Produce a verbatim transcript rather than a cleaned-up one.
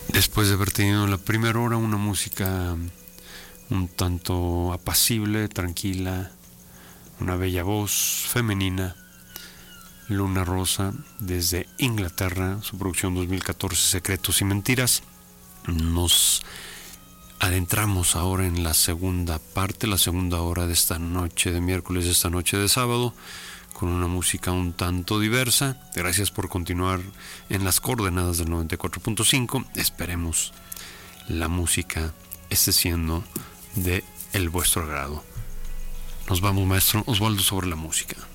Después de haber tenido en la primera hora una música un tanto apacible, tranquila, una bella voz femenina, Luna Rosa, desde Inglaterra, su producción dos mil catorce, Secretos y Mentiras. Nos adentramos ahora en la segunda parte, la segunda hora de esta noche de miércoles, de esta noche de sábado, con una música un tanto diversa. Gracias por continuar en las coordenadas del noventa y cuatro punto cinco. Esperemos la música esté siendo de el vuestro agrado. Nos vamos, maestro Osvaldo, sobre la música.